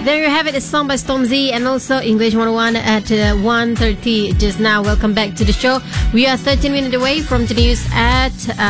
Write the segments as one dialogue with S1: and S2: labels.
S1: There you have it. It's song by Stormzy and also English 101 at 1:30 just now. Welcome back to the show. We are 13 minutes away from the news at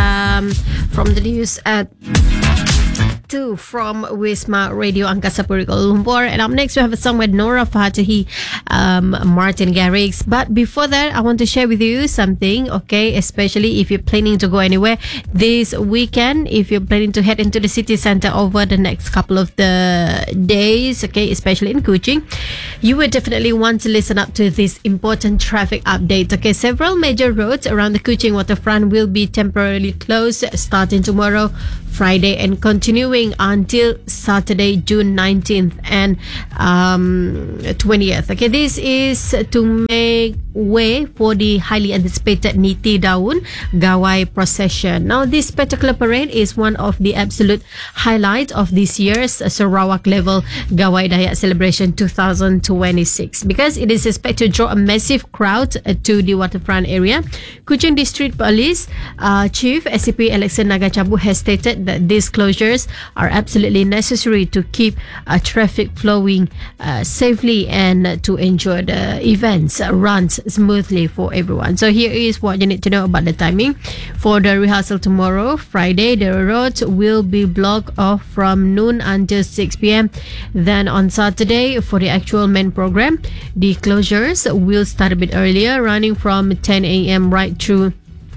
S1: 2 from Wisma Radio Angkasa Puri Kuala Lumpur. And up next we have a song with Nora Fatahi, Martin Garrix. But before that, I want to share with you something, okay? Especially if you're planning to go anywhere this weekend, if you're planning to head into the city center over the next couple of the days, okay, especially in Kuching, you would definitely want to listen up to this important traffic update. Okay, several major roads around the Kuching waterfront will be temporarily closed starting tomorrow, Friday, and continuing until Saturday, June 19th and 20th. Okay, this is to make way for the highly anticipated Niti Daun Gawai procession. Now, this particular parade is one of the absolute highlights of this year's Sarawak level Gawai Dayak celebration 2026 because it is expected to draw a massive crowd to the waterfront area. Kuching District Police Chief SCP Alexander Nagachabu has stated that these closures are absolutely necessary to keep traffic flowing safely and to ensure the events runs smoothly for everyone. So here is what you need to know about the timing. For the rehearsal tomorrow, Friday, the roads will be blocked off from noon until 6 p.m. Then on Saturday, for the actual main program, the closures will start a bit earlier, running from 10 a.m. right through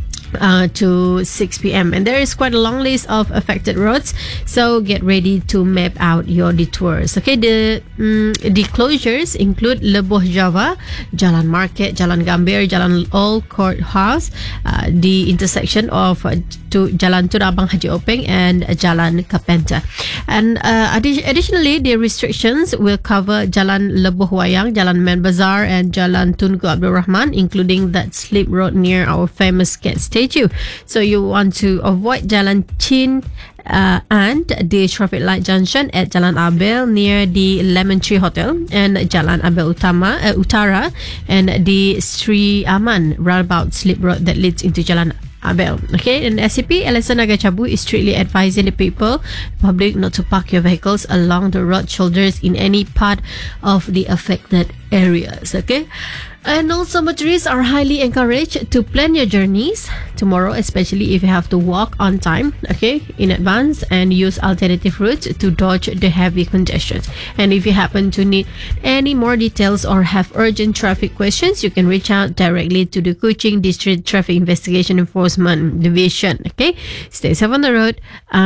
S1: to 6 p.m. and there is quite a long list of affected roads, so get ready to map out your detours. Okay, the closures include Leboh Java, Jalan Market, Jalan Gambir, Jalan Old Courthouse, the intersection of Jalan Turabang Haji Openg and Jalan Kapenta. And additionally, the restrictions will cover Jalan Leboh Wayang, Jalan Man Bazaar and Jalan Tunku Abdul Rahman, including that slip road near our famous cat statue. So you want to avoid Jalan Chin and the traffic light junction at Jalan Abel near the Lemon Tree Hotel and Jalan Abel Utara and the Sri Aman roundabout slip road that leads into Jalan Abel. Okay, and SCP Alexander Nagachabu is strictly advising the public not to park your vehicles along the road shoulders in any part of the affected areas. Okay, and also motorists are highly encouraged to plan your journeys tomorrow, especially if you have to walk on time, okay, in advance, and use alternative routes to dodge the heavy congestion. And if you happen to need any more details or have urgent traffic questions, you can reach out directly to the Kuching District Traffic Investigation Enforcement Division. Okay, stay safe on the road,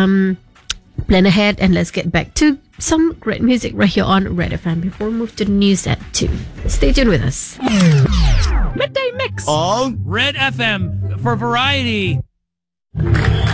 S1: plan ahead, and let's get back to some great music right here on Red FM before we move to the news at 2. Stay tuned with us.
S2: Midday Mix
S3: on
S2: Red FM for variety.